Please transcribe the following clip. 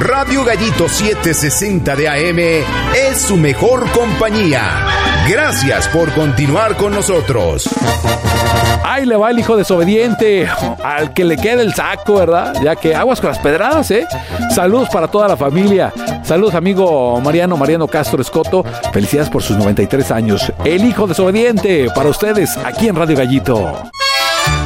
Radio Gallito 760 de AM es su mejor compañía. Gracias por continuar con nosotros. Ahí le va el hijo desobediente, al que le queda el saco, ¿verdad? Ya que aguas con las pedradas, ¿eh? Saludos para toda la familia. Saludos, amigo Mariano Castro Escoto. Felicidades por sus 93 años. El hijo desobediente, para ustedes, aquí en Radio Gallito.